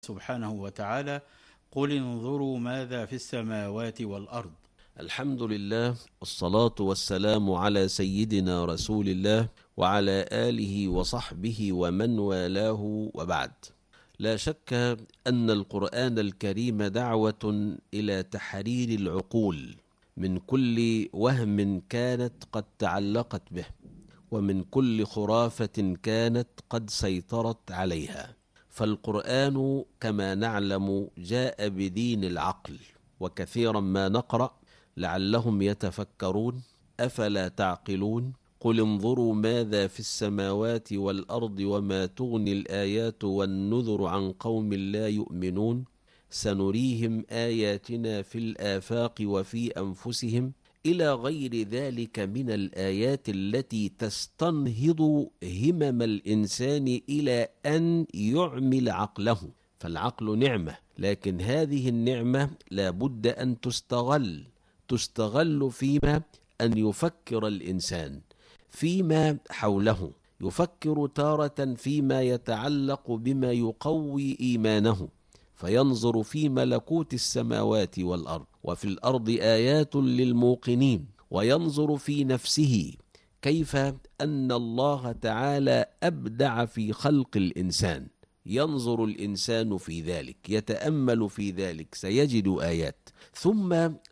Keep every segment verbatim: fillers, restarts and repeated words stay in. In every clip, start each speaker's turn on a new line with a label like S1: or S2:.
S1: سبحانه وتعالى: قل انظروا ماذا في السماوات والأرض.
S2: الحمد لله، والصلاة والسلام على سيدنا رسول الله وعلى آله وصحبه ومن والاه، وبعد. لا شك أن القرآن الكريم دعوة إلى تحرير العقول من كل وهم كانت قد تعلقت به، ومن كل خرافة كانت قد سيطرت عليها. فالقرآن كما نعلم جاء بدين العقل، وكثيرا ما نقرأ لعلهم يتفكرون أفلا تعقلون، قل انظروا ماذا في السماوات والأرض وما تغني الآيات والنذر عن قوم لا يؤمنون، سنريهم آياتنا في الآفاق وفي أنفسهم، إلى غير ذلك من الآيات التي تستنهض همم الإنسان إلى أن يعمل عقله. فالعقل نعمة، لكن هذه النعمة لا بد أن تستغل تستغل فيما أن يفكر الإنسان فيما حوله، يفكر تارة فيما يتعلق بما يقوي إيمانه، فينظر في ملكوت السماوات والأرض وفي الأرض آيات للموقنين، وينظر في نفسه كيف أن الله تعالى أبدع في خلق الإنسان. ينظر الإنسان في ذلك، يتأمل في ذلك، سيجد آيات. ثم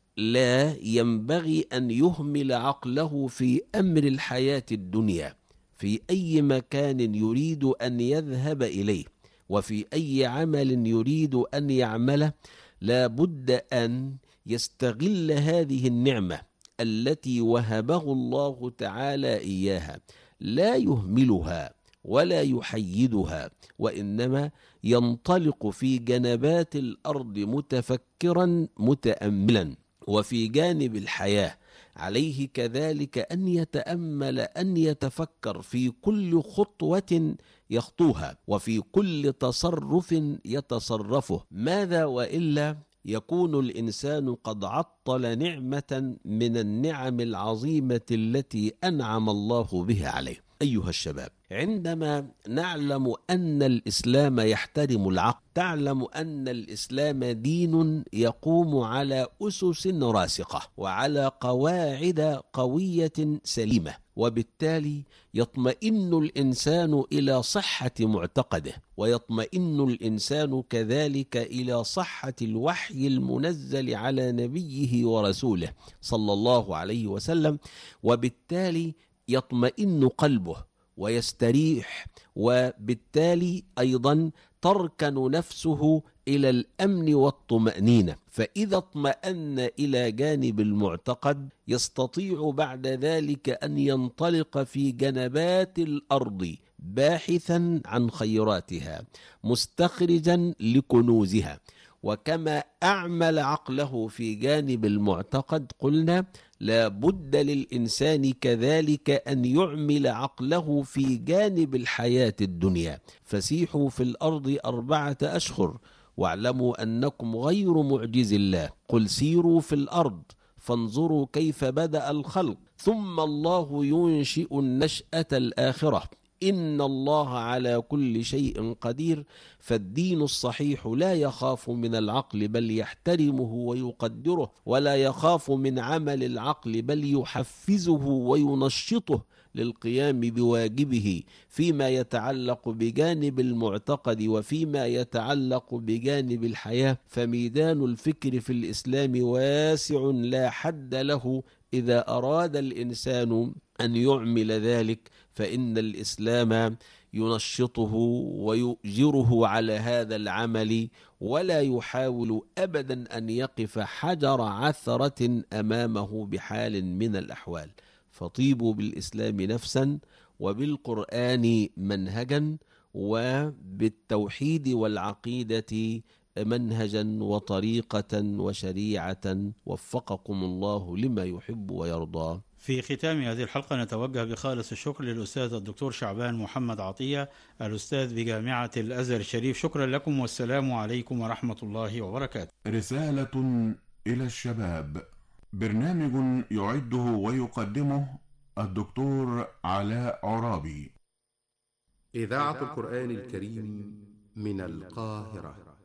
S2: لا ينبغي أن يهمل عقله في أمر الحياة الدنيا، في أي مكان يريد أن يذهب إليه وفي أي عمل يريد أن يعمله، لا بد أن يستغل هذه النعمة التي وهبه الله تعالى إياها، لا يهملها ولا يحيدها، وإنما ينطلق في جنبات الأرض متفكرا متأملا. وفي جانب الحياة عليه كذلك أن يتأمل، أن يتفكر في كل خطوة يخطوها وفي كل تصرف يتصرفه. ماذا وإلا يكون الإنسان قد عطل نعمة من النعم العظيمة التي أنعم الله بها عليه. أيها الشباب، عندما نعلم أن الإسلام يحترم العقل، تعلم أن الإسلام دين يقوم على أسس راسخة وعلى قواعد قوية سليمة، وبالتالي يطمئن الإنسان إلى صحة معتقده، ويطمئن الإنسان كذلك إلى صحة الوحي المنزل على نبيه ورسوله صلى الله عليه وسلم، وبالتالي يطمئن قلبه ويستريح، وبالتالي أيضا تركن نفسه إلى الأمن والطمأنينة. فإذا اطمأن إلى جانب المعتقد يستطيع بعد ذلك أن ينطلق في جنبات الأرض باحثا عن خيراتها، مستخرجا لكنوزها. وكما أعمل عقله في جانب المعتقد، قلنا لا بد للإنسان كذلك أن يعمل عقله في جانب الحياة الدنيا. فسيحوا في الأرض أربعة أشهر واعلموا أنكم غير معجز الله، قل سيروا في الأرض فانظروا كيف بدأ الخلق ثم الله ينشئ النشأة الآخرة إن الله على كل شيء قدير. فالدين الصحيح لا يخاف من العقل بل يحترمه ويقدره، ولا يخاف من عمل العقل بل يحفزه وينشطه للقيام بواجبه فيما يتعلق بجانب المعتقد وفيما يتعلق بجانب الحياة. فميدان الفكر في الإسلام واسع لا حد له إذا أراد الإنسان أن يعمل ذلك، فإن الإسلام ينشطه ويؤجره على هذا العمل، ولا يحاول أبدا أن يقف حجر عثرة أمامه بحال من الأحوال. فطيبوا بالإسلام نفسا، وبالقرآن منهجا، وبالتوحيد والعقيدة منهجا وطريقة وشريعة، وفقكم الله لما يحب ويرضى.
S1: في ختام هذه الحلقة نتوجه بخالص الشكر للأستاذ الدكتور شعبان محمد عطية، الأستاذ بجامعة الأزهر الشريف. شكرا لكم، والسلام عليكم ورحمة الله وبركاته.
S3: رسالة إلى الشباب، برنامج يعده ويقدمه الدكتور علاء عرابي.
S4: إذاعة القرآن الكريم من القاهرة.